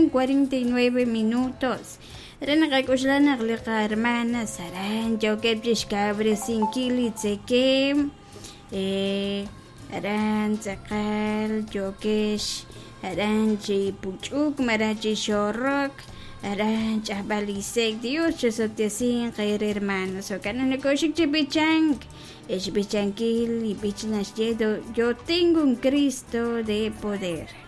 con 49 minutos. Renaqakushlanak liqa hermana saran jawkepchish kabre sinkili tzekem aran tzakal jokesh aran chi puchuk marachi shorok aran chahbalisek Dios chesotesin qair hermanos o kanan koshik chipichank es bichankil y bichnash yo tengo un Cristo de poder.